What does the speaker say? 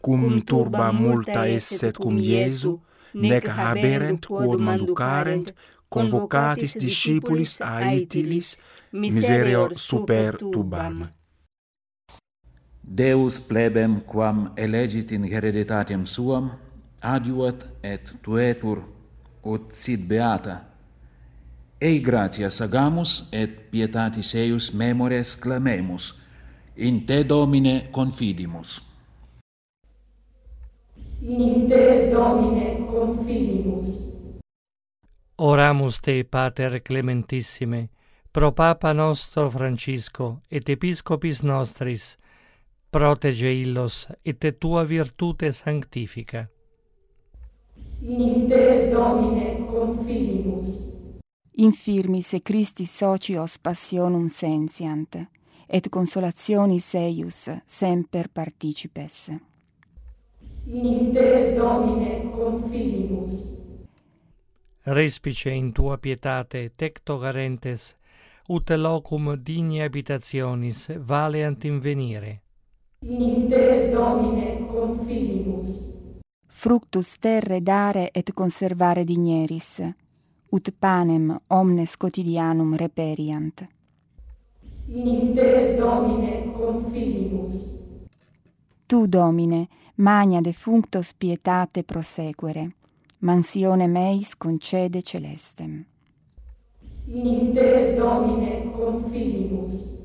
cum turba multa esset cum Iesu, nec haberent quod manducarent, convocatis discipulis aetilis, miserior super tubam. Deus plebem quam elegit in hereditatem suam, adiuat et tuetur ut sit beata. Ei gratias agamus et pietatis eius memores clamemus, in te Domine confidimus. In te Domine confidimus. Oramus te, Pater Clementissime, pro Papa nostro Francisco et Episcopis nostris, protege illos et tua virtute sanctifica. In te Domine confidimus. Infirmis Christi socios passionum sensiant, et consolationis eius semper participes. In te Domine confidimus. Respice in tua pietate tecto garentes, ut locum digni habitationis valeant invenire. In te Domine confidimus. Fructus terre dare et conservare digneris, ut panem omnes quotidianum reperiant. In te Domine confidimus. Tu, Domine, magna defunctos pietate prosequere, mansione meis concede celestem. In te Domine confidimus.